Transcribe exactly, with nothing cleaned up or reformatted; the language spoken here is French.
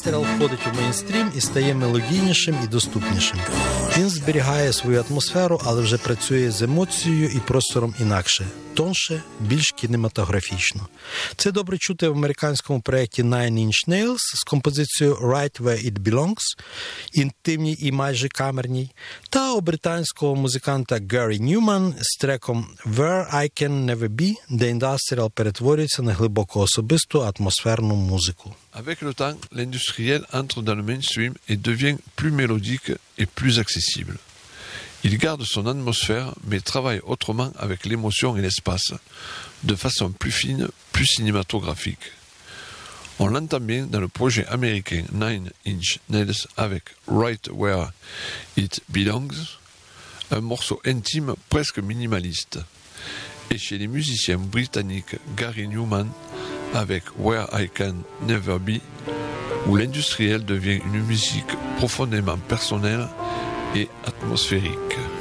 Індастріал входить у мейнстрім і стає мелодійнішим і доступнішим. Він зберігає свою атмосферу, але вже працює з емоцією і простором інакше, тонше, більш кінематографічно. Це добре чути в американському проєкті Nine Inch Nails з композицією Right Where It Belongs, інтимній і майже камерній, та у британського музиканта Гаррі Ньюман з треком Where I Can Never Be, де індастріал перетворюється на глибоко особисту атмосферну музику. Avec le temps, l'industriel entre dans le mainstream et devient plus mélodique et plus accessible. Il garde son atmosphère, mais travaille autrement avec l'émotion et l'espace, de façon plus fine, plus cinématographique. On l'entend bien dans le projet américain Nine Inch Nails avec Right Where It Belongs, un morceau intime presque minimaliste, et chez les musiciens britanniques Gary Newman avec Where I Can Never Be, où l'industriel devient une musique profondément personnelle et atmosphérique.